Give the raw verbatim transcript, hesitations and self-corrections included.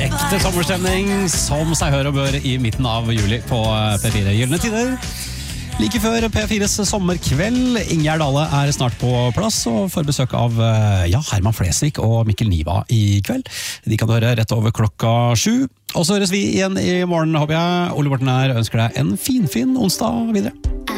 Ekte sommerstemning som seg hør og bør i midten av juli på P fire Gyldne Tider. Like før P fires sommerkveld, Ingjerd Dale er snart på plass og får besøk av ja, Herman Flesvig og Mikkel Niva i kveld. De kan høre rett over klokka sju. Og så høres vi igjen i morgen, håper jeg. Ole Morten her ønsker deg en fin, fin onsdag videre.